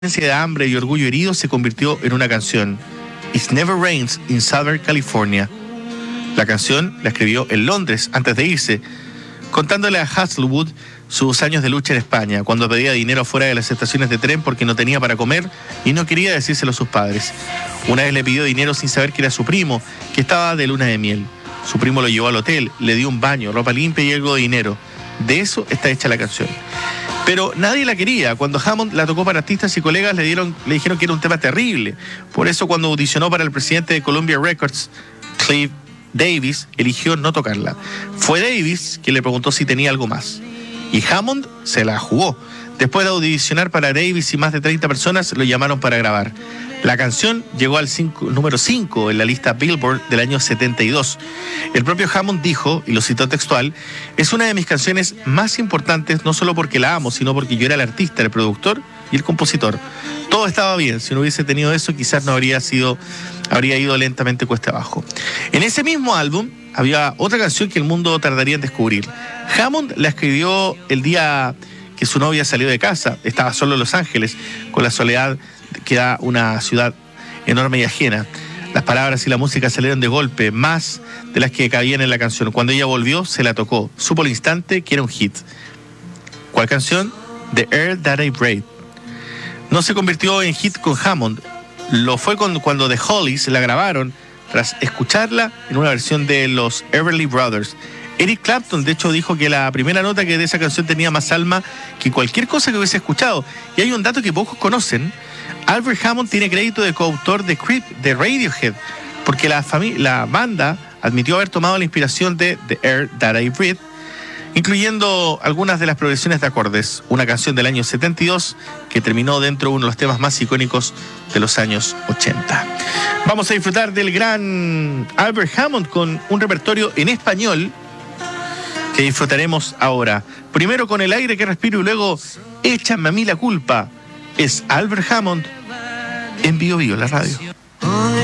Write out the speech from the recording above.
De hambre y orgullo herido se convirtió en una canción. It Never Rains in Southern California. La canción la escribió en Londres antes de irse, contándole a Hasselwood sus años de lucha en España, cuando pedía dinero fuera de las estaciones de tren porque no tenía para comer y no quería decírselo a sus padres. Una vez le pidió dinero sin saber que era su primo, que estaba de luna de miel. Su primo lo llevó al hotel, le dio un baño, ropa limpia y algo de dinero. De eso está hecha la canción. Pero nadie la quería. Cuando Hammond la tocó para artistas y colegas, le dijeron que era un tema terrible. Por eso, cuando audicionó para el presidente de Columbia Records, Cliff Davis, eligió no tocarla. Fue Davis quien le preguntó si tenía algo más. Y Hammond se la jugó. Después de audicionar para Davis y más de 30 personas, lo llamaron para grabar. La canción llegó al número 5 en la lista Billboard del año 72. El propio Hammond dijo, y lo citó textual, es una de mis canciones más importantes, no solo porque la amo, sino porque yo era el artista, el productor y el compositor. Todo estaba bien, si no hubiese tenido eso, quizás no habría ido lentamente cuesta abajo. En ese mismo álbum había otra canción que el mundo tardaría en descubrir. Hammond la escribió el día que su novia salió de casa, estaba solo en Los Ángeles, con la soledad que da una ciudad enorme y ajena. Las palabras y la música salieron de golpe, más de las que cabían en la canción. Cuando ella volvió, se la tocó. Supo al instante que era un hit. ¿Cuál canción? The Air That I Breathe. No se convirtió en hit con Hammond. Lo fue cuando The Hollies la grabaron tras escucharla en una versión de los Everly Brothers. Eric Clapton, de hecho, dijo que la primera nota que de esa canción tenía más alma que cualquier cosa que hubiese escuchado. Y hay un dato que pocos conocen. Albert Hammond tiene crédito de coautor de Creep de Radiohead, porque la banda admitió haber tomado la inspiración de The Air That I Breathe, incluyendo algunas de las progresiones de acordes, una canción del año 72 que terminó dentro de uno de los temas más icónicos de los años 80. Vamos a disfrutar del gran Albert Hammond con un repertorio en español que disfrutaremos ahora. Primero con El aire que respiro y luego Échame a mí la culpa. Es Albert Hammond en Bio Bio, la radio.